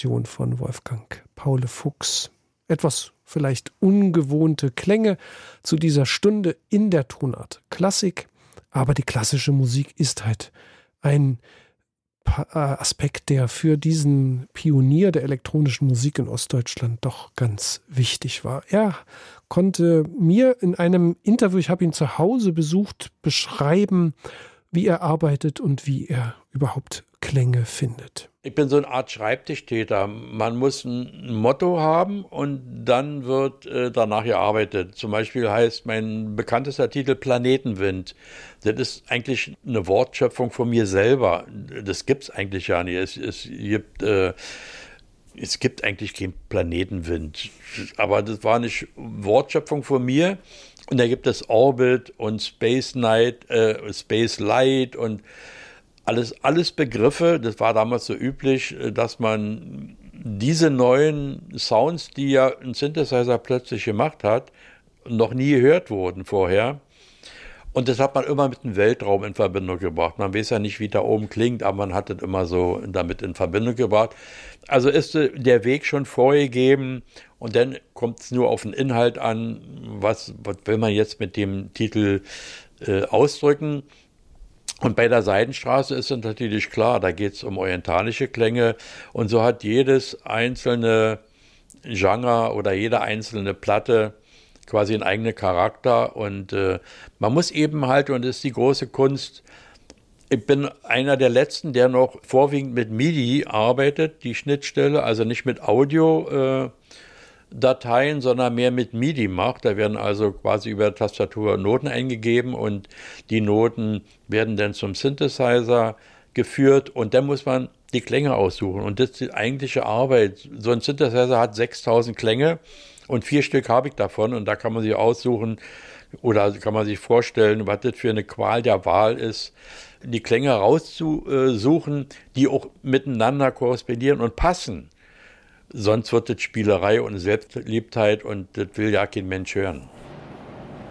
Komposition von Wolfgang Paul Fuchs. Etwas vielleicht ungewohnte Klänge zu dieser Stunde in der Tonart Klassik, aber die klassische Musik ist halt ein Aspekt, der für diesen Pionier der elektronischen Musik in Ostdeutschland doch ganz wichtig war. Er konnte mir in einem Interview, ich habe ihn zu Hause besucht, beschreiben, wie er arbeitet und wie er überhaupt Klänge findet. Ich bin so eine Art Schreibtischtäter. Man muss ein Motto haben und dann wird danach gearbeitet. Zum Beispiel heißt mein bekanntester Titel Planetenwind. Das ist eigentlich eine Wortschöpfung von mir selber. Das gibt es eigentlich ja nicht. Es gibt eigentlich keinen Planetenwind. Aber das war nicht Wortschöpfung von mir. Und da gibt es Orbit und Space Night, Space Light und alles Begriffe. Das war damals so üblich, dass man diese neuen Sounds, die ja ein Synthesizer plötzlich gemacht hat, noch nie gehört wurden vorher. Und das hat man immer mit dem Weltraum in Verbindung gebracht. Man weiß ja nicht, wie da oben klingt, aber man hat das immer so damit in Verbindung gebracht. Also ist der Weg schon vorgegeben und dann kommt es nur auf den Inhalt an, was will man jetzt mit dem Titel ausdrücken. Und bei der Seidenstraße ist es natürlich klar, da geht es um orientalische Klänge und so hat jedes einzelne Genre oder jede einzelne Platte quasi einen eigenen Charakter und man muss eben halt, und das ist die große Kunst, ich bin einer der Letzten, der noch vorwiegend mit MIDI arbeitet, die Schnittstelle, also nicht mit Audio Dateien, sondern mehr mit MIDI macht. Da werden also quasi über der Tastatur Noten eingegeben und die Noten werden dann zum Synthesizer geführt und dann muss man die Klänge aussuchen. Und das ist die eigentliche Arbeit. So ein Synthesizer hat 6000 Klänge und 4 Stück habe ich davon und da kann man sich aussuchen oder kann man sich vorstellen, was das für eine Qual der Wahl ist, die Klänge rauszusuchen, die auch miteinander korrespondieren und passen. Sonst wird das Spielerei und Selbstliebtheit und das will ja kein Mensch hören.